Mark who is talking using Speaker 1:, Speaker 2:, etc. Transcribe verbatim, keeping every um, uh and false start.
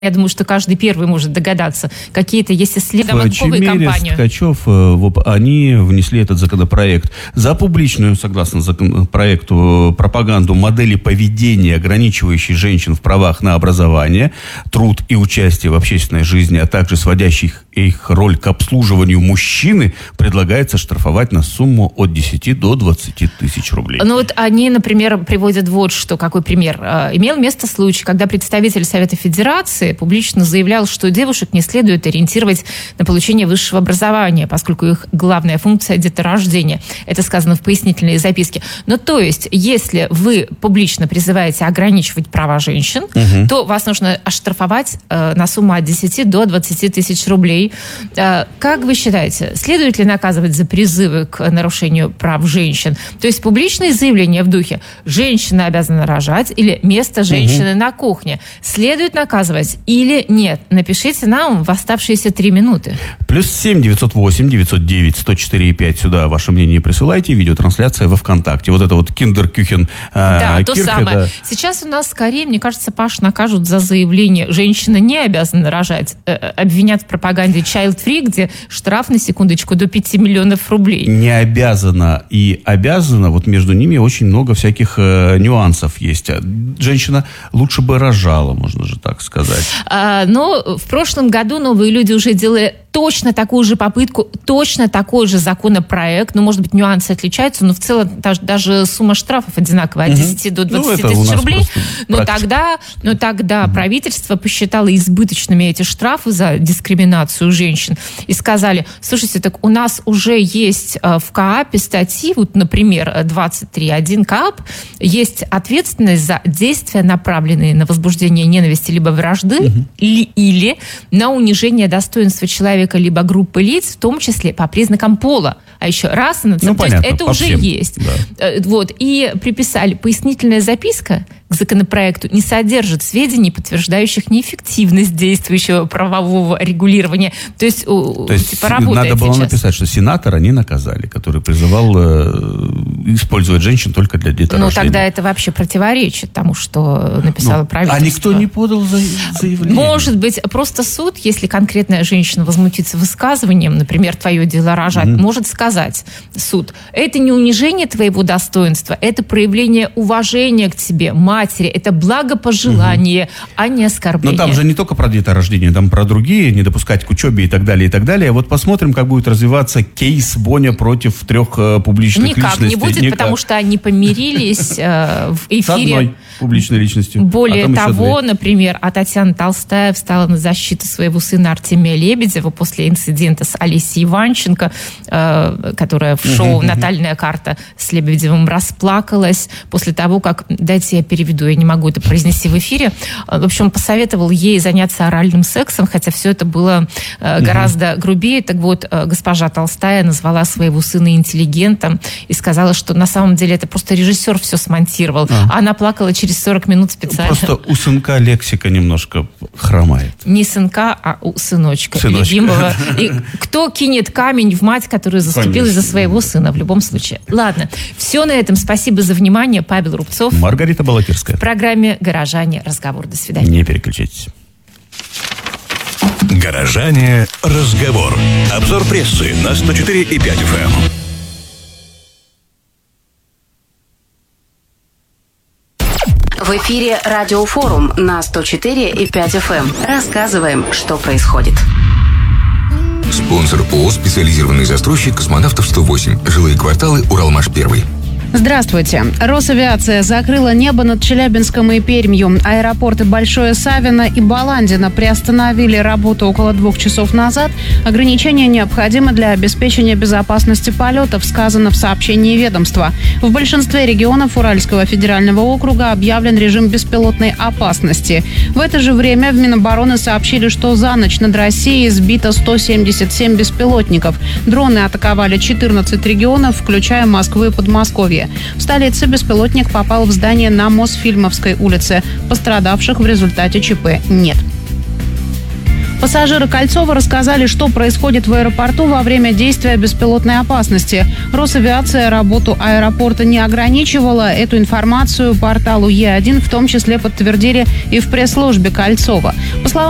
Speaker 1: Я думаю, что каждый первый может догадаться. Какие-то есть исследования,
Speaker 2: Чемерец,
Speaker 1: компанию.
Speaker 2: Ткачев, они внесли этот законопроект. За публичную, согласно законопроекту, пропаганду модели поведения, ограничивающей женщин в правах на образование, труд и участие в общественной жизни, а также сводящих их роль к обслуживанию мужчины, предлагается штрафовать на сумму от десяти до двадцати тысяч рублей.
Speaker 1: Ну вот они, например, приводят вот что, какой пример. Имел место случай, когда представитель Совета Федерации публично заявлял, что девушек не следует ориентировать на получение высшего образования, поскольку их главная функция – деторождение. Это сказано в пояснительной записке. Ну, то есть, если вы публично призываете ограничивать права женщин, угу. то вас нужно оштрафовать э, на сумму от десяти до двадцати тысяч рублей. Э, как вы считаете, следует ли наказывать за призывы к нарушению прав женщин? То есть, публичные заявления в духе «женщина обязана рожать» или «место женщины угу. на кухне» следует наказывать или нет? Напишите нам в оставшиеся три минуты.
Speaker 2: Плюс семь девятьсот восемь девятьсот девять сто четыре и пять. Сюда ваше мнение присылайте. Видеотрансляция во ВКонтакте. Вот это вот киндеркюхен.
Speaker 1: Да,
Speaker 2: э,
Speaker 1: то
Speaker 2: Кирхе,
Speaker 1: самое.
Speaker 2: Да.
Speaker 1: Сейчас у нас скорее, мне кажется, Паш, накажут за заявление «женщина не обязана рожать». Э, обвинят в пропаганде child-free, где штраф, на секундочку, до пяти миллионов рублей.
Speaker 2: Не обязана и обязана, вот между ними очень много всяких э, нюансов есть. Женщина лучше бы рожала, можно же так сказать.
Speaker 1: А, но в прошлом году новые люди уже делали точно такую же попытку, точно такой же законопроект. Ну, может быть, нюансы отличаются, но в целом даже, даже сумма штрафов одинаковая, от десяти до двадцати ну, тысяч рублей. Но тогда, но тогда угу. правительство посчитало избыточными эти штрафы за дискриминацию женщин и сказали, слушайте, так у нас уже есть в КоАПе статьи, вот, например, двадцать три один КоАП, есть ответственность за действия, направленные на возбуждение ненависти либо вражды, угу. или, или на унижение достоинства человека либо группы лиц, в том числе по признакам пола. А еще раса, ну, то понятно, есть это уже всем. Есть. Да. Вот. И приписали, пояснительная записка к законопроекту не содержит сведений, подтверждающих неэффективность действующего правового регулирования. То есть,
Speaker 2: то есть типа, надо было сейчас. написать, что сенатора не наказали, который призывал э, использовать женщин только для деторождения.
Speaker 1: Ну, тогда это вообще противоречит тому, что написало ну, правительство.
Speaker 2: А никто не подал заявление?
Speaker 1: Может быть, просто суд, если конкретная женщина возмутится высказыванием, например, твое дело рожать, mm-hmm. может сказать суд, это не унижение твоего достоинства, это проявление уважения к тебе, матери, это благопожелание, угу. а не оскорбление.
Speaker 2: Но там же не только про деторождение, там про другие, не допускать к учебе и так далее, и так далее. Вот посмотрим, как будет развиваться кейс Боня против трех э, публичных
Speaker 1: Никак
Speaker 2: личностей.
Speaker 1: Никак не будет, Никак. Потому что они помирились э, в эфире.
Speaker 2: С одной публичной личностью.
Speaker 1: Более а того, например, а Татьяна Толстая встала на защиту своего сына Артемия Лебедева после инцидента с Алисией Иванченко, э, которая в шоу угу, «Натальная карта» с Лебедевым расплакалась после того, как, дайте я переведу, я не могу это произнести в эфире, в общем, посоветовал ей заняться оральным сексом, хотя все это было э, гораздо угу. грубее. Так вот, э, госпожа Толстая назвала своего сына интеллигентом и сказала, что на самом деле это просто режиссер все смонтировал. А. Она плакала через сорок минут специально.
Speaker 2: Просто у сынка лексика немножко хромает.
Speaker 1: Не сынка, а у сыночка,
Speaker 2: сыночка.
Speaker 1: любимого. И кто кинет камень в мать, которая заступилась за своего сына в любом случае. Ладно, все на этом. Спасибо за внимание. Павел Рубцов.
Speaker 2: Маргарита Балакирская.
Speaker 1: В программе «Горожане. Разговор». До свидания.
Speaker 2: Не переключайтесь.
Speaker 3: «Горожане. Разговор». Обзор прессы на сто четыре и пять эф эм.
Speaker 4: В эфире «Радиофорум» на сто четыре и пять эф эм. Рассказываем, что происходит.
Speaker 5: Спонсор ООО «Специализированный застройщик Космонавтов сто восемь». Жилые кварталы «Уралмаш один».
Speaker 6: Здравствуйте. Росавиация закрыла небо над Челябинском и Пермью. Аэропорты Большое Савино и Баландино приостановили работу около двух часов назад. Ограничения необходимы для обеспечения безопасности полетов, сказано в сообщении ведомства. В большинстве регионов Уральского федерального округа объявлен режим беспилотной опасности. В это же время в Минобороны сообщили, что за ночь над Россией сбито сто семьдесят семь беспилотников. Дроны атаковали четырнадцать регионов, включая Москву и Подмосковье. В столице беспилотник попал в здание на Мосфильмовской улице. Пострадавших в результате ЧП нет. Пассажиры Кольцова рассказали, что происходит в аэропорту во время действия беспилотной опасности. Росавиация работу аэропорта не ограничивала. Эту информацию порталу Е один в том числе подтвердили и в пресс-службе Кольцова. По словам